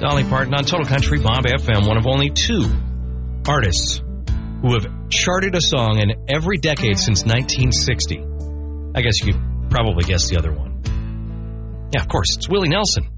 Dolly Parton on Total Country Bob FM, one of only two artists who have charted a song in every decade since 1960. I guess you could probably guess the other one. Yeah, of course, it's Willie Nelson.